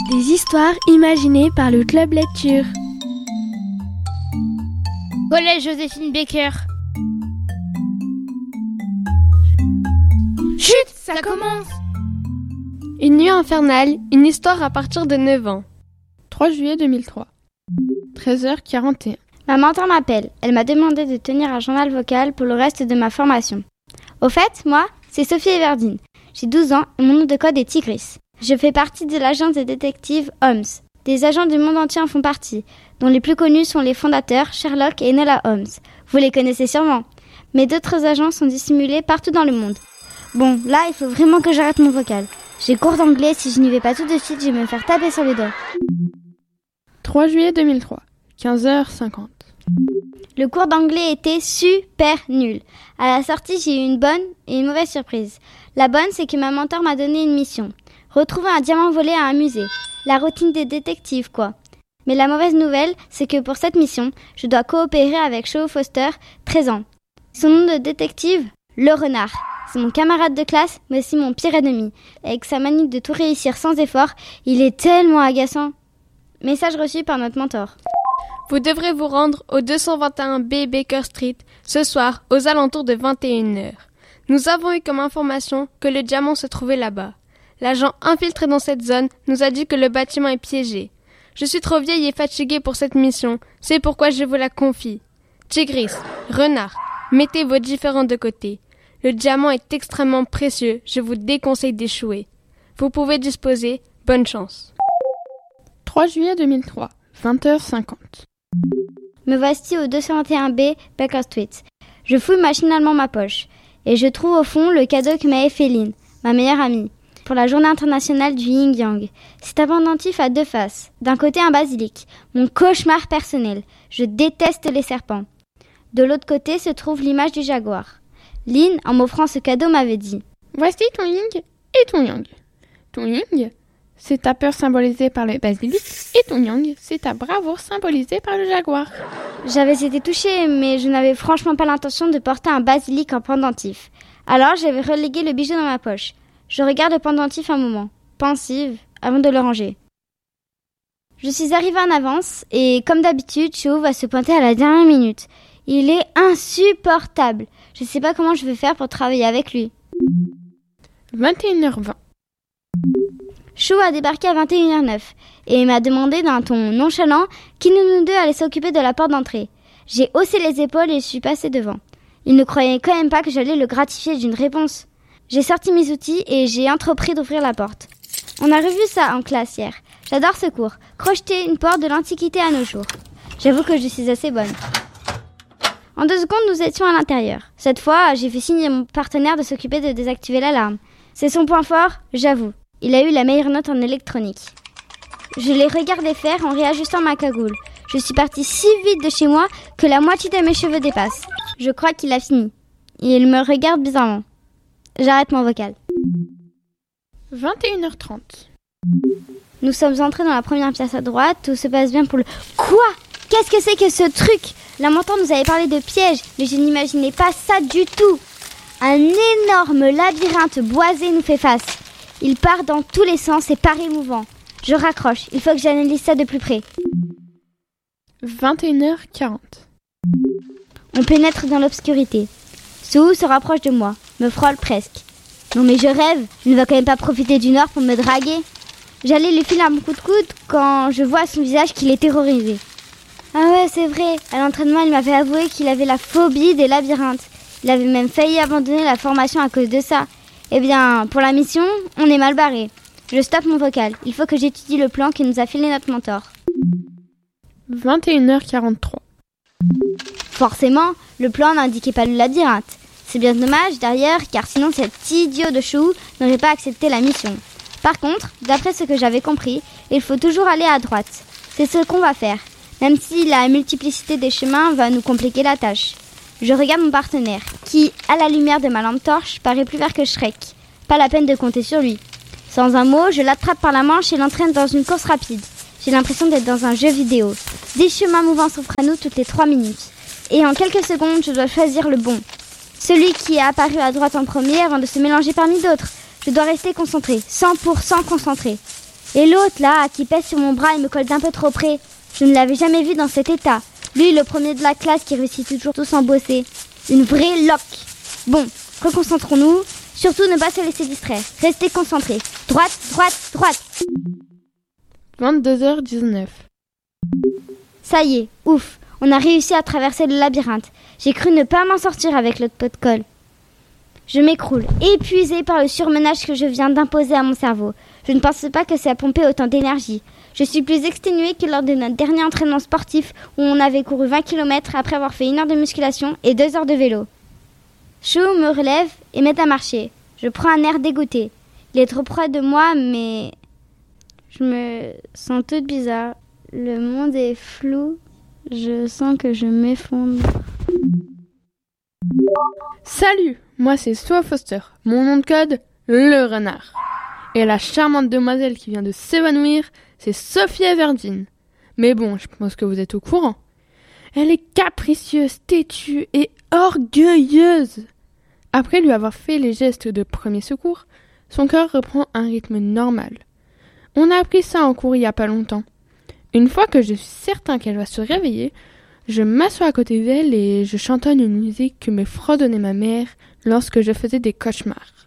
Des histoires imaginées par le Club Lecture. Collège Joséphine Baker. Chut, ça commence! Une nuit infernale, une histoire à partir de 9 ans. 3 juillet 2003. 13h41. Ma mentor m'appelle. Elle m'a demandé de tenir un journal vocal pour le reste de ma formation. Au fait, moi, c'est Sophie Everdeen. J'ai 12 ans et mon nom de code est Tigris. Je fais partie de l'agence de détective Holmes. Des agents du monde entier en font partie, dont les plus connus sont les fondateurs Sherlock et Enola Holmes. Vous les connaissez sûrement. Mais d'autres agents sont dissimulés partout dans le monde. Bon, là, il faut vraiment que j'arrête mon vocal. J'ai cours d'anglais, si je n'y vais pas tout de suite, je vais me faire taper sur les doigts. 3 juillet 2003, 15h50. Le cours d'anglais était super nul. À la sortie, j'ai eu une bonne et une mauvaise surprise. La bonne, c'est que ma mentor m'a donné une mission. Retrouver un diamant volé à un musée. La routine des détectives, quoi. Mais la mauvaise nouvelle, c'est que pour cette mission, je dois coopérer avec Shaw Foster, 13 ans. Son nom de détective, le renard. C'est mon camarade de classe, mais aussi mon pire ennemi. Avec sa manie de tout réussir sans effort, il est tellement agaçant. Message reçu par notre mentor. Vous devrez vous rendre au 221B Baker Street ce soir aux alentours de 21h. Nous avons eu comme information que le diamant se trouvait là-bas. L'agent infiltré dans cette zone nous a dit que le bâtiment est piégé. Je suis trop vieille et fatiguée pour cette mission, c'est pourquoi je vous la confie. Tigris, renard, mettez vos différends de côté. Le diamant est extrêmement précieux, je vous déconseille d'échouer. Vous pouvez disposer, bonne chance. 3 juillet 2003, 20h50. Me voici au 221B Baker Street. Je fouille machinalement ma poche et je trouve au fond le cadeau que m'a fait Lynn, ma meilleure amie, pour la journée internationale du yin-yang. C'est un pendentif à 2 faces. D'un côté, un basilic, mon cauchemar personnel. Je déteste les serpents. De l'autre côté se trouve l'image du jaguar. Lynn, en m'offrant ce cadeau, m'avait dit « Voici ton yin et ton yang. Ton yin, c'est ta peur symbolisée par le basilic, et ton yang, c'est ta bravoure symbolisée par le jaguar. » J'avais été touchée, mais je n'avais franchement pas l'intention de porter un basilic en pendentif. Alors j'avais relégué le bijou dans ma poche. Je regarde le pendentif un moment, pensive, avant de le ranger. Je suis arrivée en avance, et comme d'habitude, Chou va se pointer à la dernière minute. Il est insupportable. Je ne sais pas comment je vais faire pour travailler avec lui. 21h20. Chou a débarqué à 21h09 et m'a demandé d'un ton nonchalant qui de nous deux allait s'occuper de la porte d'entrée. J'ai haussé les épaules et je suis passée devant. Il ne croyait quand même pas que j'allais le gratifier d'une réponse. J'ai sorti mes outils et j'ai entrepris d'ouvrir la porte. On a revu ça en classe hier. J'adore ce cours. Crocheter une porte de l'Antiquité à nos jours. J'avoue que je suis assez bonne. En 2 secondes, nous étions à l'intérieur. Cette fois, j'ai fait signe à mon partenaire de s'occuper de désactiver l'alarme. C'est son point fort, j'avoue. Il a eu la meilleure note en électronique. Je l'ai regardé faire en réajustant ma cagoule. Je suis partie si vite de chez moi que la moitié de mes cheveux dépassent. Je crois qu'il a fini. Il me regarde bizarrement. J'arrête mon vocal. 21h30. Nous sommes entrés dans la première pièce à droite. Tout se passe bien pour le... Quoi ? Qu'est-ce que c'est que ce truc ? La mentor nous avait parlé de piège, mais je n'imaginais pas ça du tout. Un énorme labyrinthe boisé nous fait face. Il part dans tous les sens et paraît mouvant. Je raccroche, il faut que j'analyse ça de plus près. 21h40. On pénètre dans l'obscurité. Sue se rapproche de moi, me frôle presque. Non mais je rêve, je ne vais quand même pas profiter du nord pour me draguer. J'allais lui filer un coup de coude quand je vois à son visage qu'il est terrorisé. Ah ouais, c'est vrai, à l'entraînement il m'avait avoué qu'il avait la phobie des labyrinthes. Il avait même failli abandonner la formation à cause de ça. Eh bien, pour la mission, on est mal barré. Je stoppe mon vocal. Il faut que j'étudie le plan que nous a filé notre mentor. 21h43. Forcément, le plan n'indiquait pas le labyrinthe. C'est bien dommage d'ailleurs, car sinon cet idiot de Chou n'aurait pas accepté la mission. Par contre, d'après ce que j'avais compris, il faut toujours aller à droite. C'est ce qu'on va faire, même si la multiplicité des chemins va nous compliquer la tâche. Je regarde mon partenaire, qui, à la lumière de ma lampe torche, paraît plus vert que Shrek. Pas la peine de compter sur lui. Sans un mot, je l'attrape par la manche et l'entraîne dans une course rapide. J'ai l'impression d'être dans un jeu vidéo. 10 chemins mouvants s'offrent à nous toutes les 3 minutes. Et en quelques secondes, je dois choisir le bon. Celui qui est apparu à droite en premier avant de se mélanger parmi d'autres. Je dois rester concentrée, 100% concentrée. Et l'autre, là, qui pèse sur mon bras et me colle d'un peu trop près. Je ne l'avais jamais vu dans cet état. Lui, le premier de la classe qui réussit toujours tout sans bosser. Une vraie loque. Bon, reconcentrons-nous. Surtout ne pas se laisser distraire. Restez concentrés. Droite, droite, droite. 22h19. Ça y est, ouf. On a réussi à traverser le labyrinthe. J'ai cru ne pas m'en sortir avec l'autre pot de colle. Je m'écroule, épuisée par le surmenage que je viens d'imposer à mon cerveau. Je ne pensais pas que ça pompait autant d'énergie. Je suis plus exténuée que lors de notre dernier entraînement sportif où on avait couru 20 km après avoir fait 1 heure de musculation et 2 heures de vélo. Chou me relève et m'aide à marcher. Je prends un air dégoûté. Il est trop près de moi, mais je me sens toute bizarre. Le monde est flou. Je sens que je m'effondre. Salut, moi c'est Soa Foster. Mon nom de code, le renard. Et la charmante demoiselle qui vient de s'évanouir, c'est Sophie Everdeen. Mais bon, je pense que vous êtes au courant. Elle est capricieuse, têtue et orgueilleuse. Après lui avoir fait les gestes de premier secours, son cœur reprend un rythme normal. On a appris ça en cours il y a pas longtemps. Une fois que je suis certain qu'elle va se réveiller, je m'assois à côté d'elle et je chantonne une musique que me fredonnait ma mère lorsque je faisais des cauchemars.